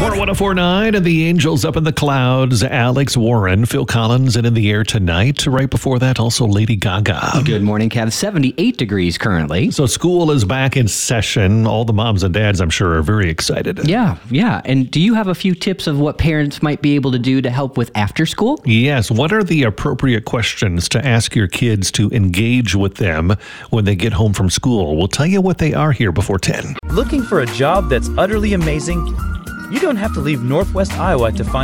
More 104.9 and the Angels up in the clouds. Alex Warren, Phil Collins, and In the Air Tonight. Right before that, also Lady Gaga. Good morning, Kev. 78 degrees currently. So school is back in session. All the moms and dads, I'm sure, are very excited. Yeah. And do you have a few tips of what parents might be able to do to help with after school? Yes. What are the appropriate questions to ask your kids to engage with them when they get home from school? We'll tell you what they are here before 10. Looking for a job that's utterly amazing? You don't have to leave Northwest Iowa to find